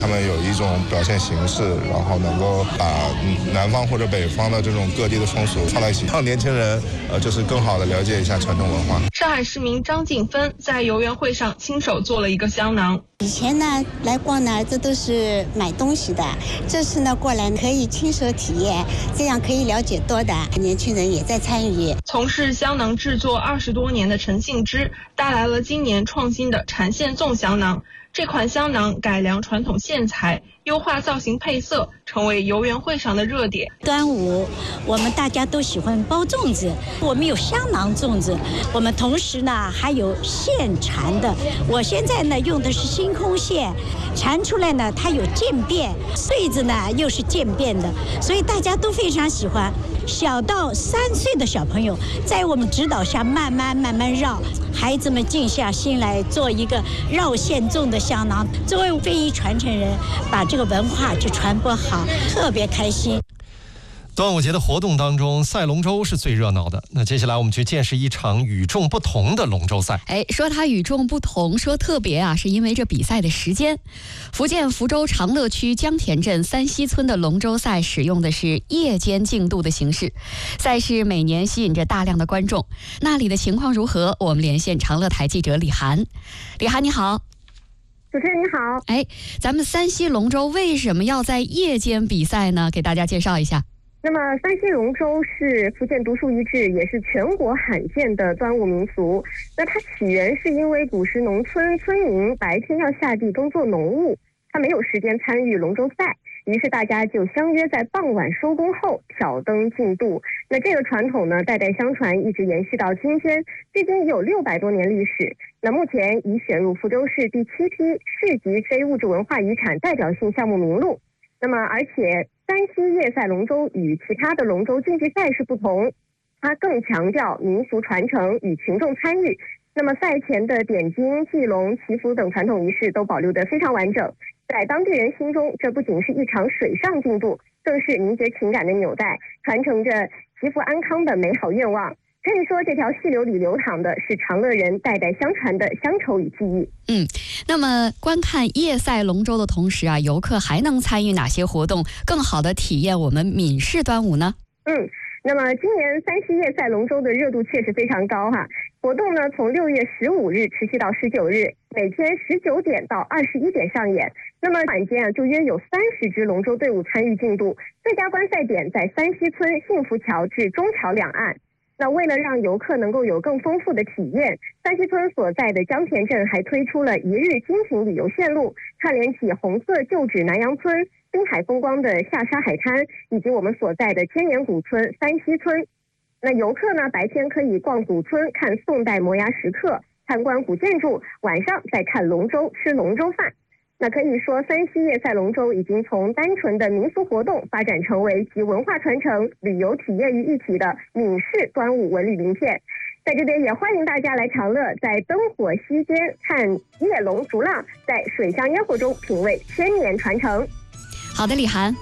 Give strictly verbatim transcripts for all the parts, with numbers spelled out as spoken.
他们有一种表现形式，然后能够把南方或者北方的这种各地的风俗放在一起，让年轻人呃就是更好的了解一下传统文化。 上海市民张静芬在游园会上亲手做了一个香囊。 以前呢来逛呢，这都是买东西的，这次呢过来可以亲手体验，这样可以了解多的。年轻人也在参与。 从事香囊制作二十多年的陈信之带来了今年创新的缠线粽香囊。这款香囊改良传统线材，优化造型配色，成为游园会上的热点。 端午我们大家都喜欢包粽子，我们有香囊粽子，我们同时呢还有线缠的。我现在呢用的是星空线，缠出来呢它有渐变，穗子呢又是渐变的，所以大家都非常喜欢。小到三岁的小朋友在我们指导下慢慢慢慢绕，孩子们静下心来做一个绕线粽的香囊。作为非遗传承人，把这个文化就传播好，特别开心。 端午节的活动当中，赛龙舟是最热闹的。那接下来我们去见识一场与众不同的龙舟赛。 哎，说它与众不同，说特别啊，是因为这比赛的时间。福建福州长乐区江田镇三溪村的龙舟赛使用的是夜间竞渡的形式，赛事每年吸引着大量的观众。那里的情况如何？我们连线长乐台记者李涵。李涵，你好。 主持人你好。 哎，咱们三溪龙舟为什么要在夜间比赛呢？给大家介绍一下。 那么三溪龙舟是福建独树一帜，也是全国罕见的端午民俗。那它起源是因为古时农村村民白天要下地耕作农务，他没有时间参与龙舟赛，于是大家就相约在傍晚收工后挑灯竞渡。那这个传统呢，代代相传，一直延续到今天，距今已有六百多年历史。那目前已选入福州市第七批市级非物质文化遗产代表性项目名录。那么而且三溪夜赛龙舟与其他的龙舟竞技赛事不同，它更强调民俗传承与群众参与。那么赛前的点睛、祭龙、祈福等传统仪式都保留得非常完整。在当地人心中，这不仅是一场水上竞渡，更是凝结情感的纽带，传承着祈福安康的美好愿望。可以说，这条细流里流淌的是长乐人代代相传的乡愁与记忆。 嗯，那么观看夜赛龙舟的同时啊，游客还能参与哪些活动，更好的体验我们闽式端午呢？ 嗯，那么今年三溪夜赛龙舟的热度确实非常高哈。活动呢，从六月十五日持续到十九日，每天十九点到二十一点上演。那么晚间啊，就约有三十支龙舟队伍参与竞渡。最佳观赛点在三溪村幸福桥至中桥两岸。那为了让游客能够有更丰富的体验，三溪村所在的江田镇还推出了一日精品旅游线路，串联起红色旧址南阳村、滨海风光的下沙海滩，以及我们所在的千年古村三溪村。那游客呢，白天可以逛古村看宋代摩崖石刻，参观古建筑，晚上再看龙舟吃龙舟饭。那可以说，三溪夜赛龙舟已经从单纯的民俗活动发展成为集文化传承、旅游体验于一体的闽式端午文旅名片。在这边也欢迎大家来长乐，在灯火溪间看夜龙逐浪，在水上烟火中品味千年传承。 好的，李涵。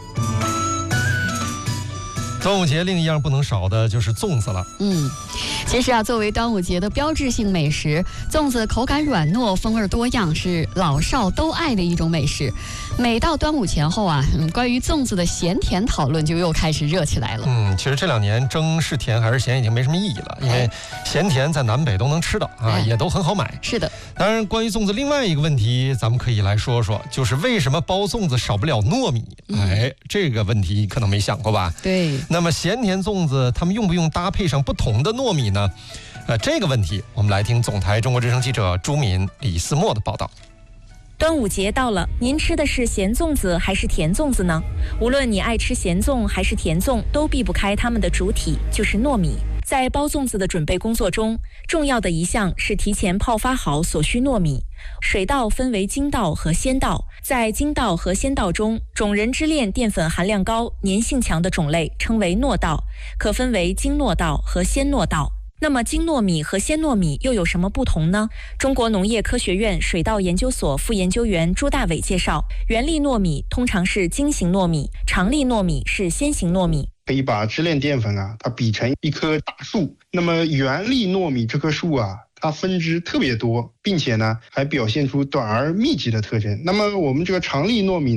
端午节另一样不能少的就是粽子了。 嗯，其实啊，作为端午节的标志性美食，粽子口感软糯，风味多样，是老少都爱的一种美食。每到端午前后啊，嗯，关于粽子的咸甜讨论就又开始热起来了。 嗯，其实这两年蒸是甜还是咸已经没什么意义了，因为咸甜在南北都能吃到啊， 哎、 也都很好买。 是的。 当然，关于粽子另外一个问题，咱们可以来说说，就是为什么包粽子少不了糯米？嗯、哎，这个问题可能没想过吧？ 对。 那么咸甜粽子，他们用不用搭配上不同的糯米呢？呃，这个问题，我们来听总台中国之声记者朱敏、李思墨的报道。 端午节到了，您吃的是咸粽子还是甜粽子呢？无论你爱吃咸粽还是甜粽，都避不开它们的主体，就是糯米。在包粽子的准备工作中，重要的一项是提前泡发好所需糯米。水稻分为精稻和鲜稻，在精稻和鲜稻中，种仁支链淀粉含量高、粘性强的种类称为糯稻，可分为精糯稻和鲜糯稻。那么精糯米和鲜糯米又有什么不同呢？中国农业科学院水稻研究所副研究员朱大伟介绍，圆粒糯米通常是精型糯米，长粒糯米是鲜型糯米。 可以把支链淀粉啊，它比成一棵大树。那么圆粒糯米这棵树啊，它分支特别多，并且呢还表现出短而密集的特征。那么我们这个长粒糯米